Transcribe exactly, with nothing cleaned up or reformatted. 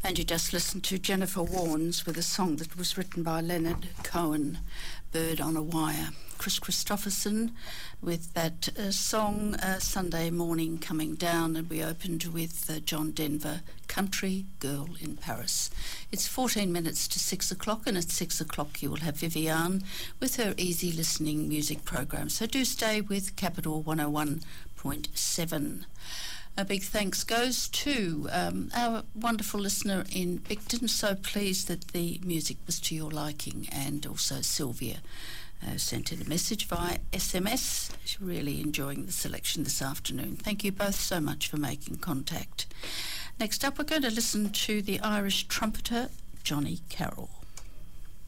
And you just listened to Jennifer Warnes with a song that was written by Leonard Cohen, Bird on a Wire. Chris Christopherson with that uh, song, uh, Sunday Morning Coming Down, and we opened with uh, John Denver, Country Girl in Paris. It's fourteen minutes to six o'clock, and at six o'clock you will have Viviane with her easy listening music program. So do stay with Capital one oh one point seven. A big thanks goes to um, our wonderful listener in Bicton. So pleased that the music was to your liking, and also Sylvia uh, sent in a message via S M S. She's really enjoying the selection this afternoon. Thank you both so much for making contact. Next up, we're going to listen to the Irish trumpeter Johnny Carroll.